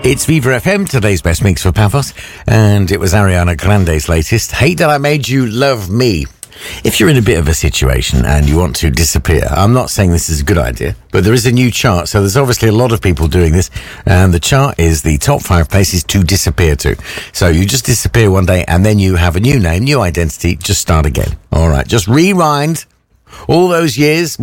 It's Viva FM, today's best mix for Paphos, and it was Ariana Grande's latest, Hate That I Made You Love Me. If you're in a bit of a situation and you want to disappear, I'm not saying this is a good idea, but there is a new chart, so there's obviously a lot of people doing this, and the chart is the top 5 places to disappear to. So you just disappear one day, and then you have a new name, new identity, just start again. All right, just rewind all those years,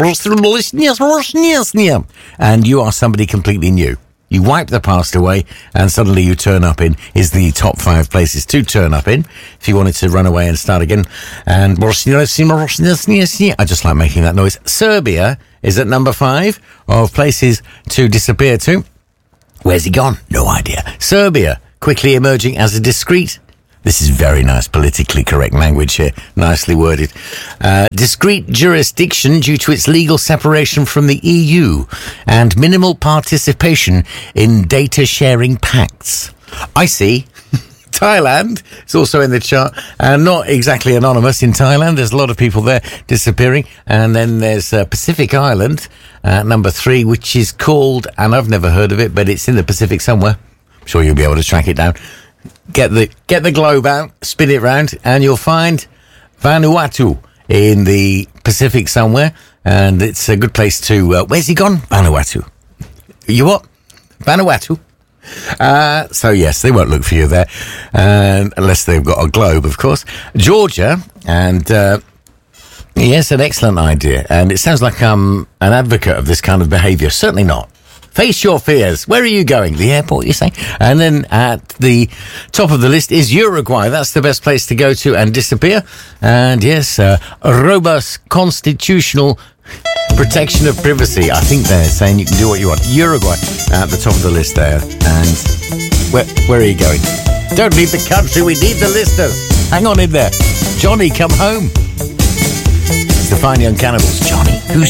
and you are somebody completely new. You wipe the past away, and suddenly you turn up in is the top 5 places to turn up in if you wanted to run away and start again. And I just like making that noise. Serbia is at number 5 of places to disappear to. Where's he gone? No idea. Serbia, quickly emerging as a discreet. This is very nice, politically correct language here, nicely worded. Discrete jurisdiction due to its legal separation from the EU and minimal participation in data-sharing pacts. I see. Thailand is also in the chart, and not exactly anonymous in Thailand. There's a lot of people there disappearing. And then there's Pacific Island, number 3, which is called, and I've never heard of it, but it's in the Pacific somewhere. I'm sure you'll be able to track it down. Get the globe out, spin it round, and you'll find Vanuatu in the Pacific somewhere. And it's a good place to... where's he gone? Vanuatu. You what? Vanuatu. So, yes, they won't look for you there, unless they've got a globe, of course. Georgia, and... yes, an excellent idea. And it sounds like I'm an advocate of this kind of behaviour. Certainly not. Face your fears. Where are you going? The airport, you say? And then at the top of the list is Uruguay. That's the best place to go to and disappear. And yes, robust constitutional protection of privacy. I think they're saying you can do what you want. Uruguay at the top of the list there. And where are you going? Don't leave the country. We need the listeners. Hang on in there. Johnny, come home. It's the Fine Young Cannibals. Johnny? Who's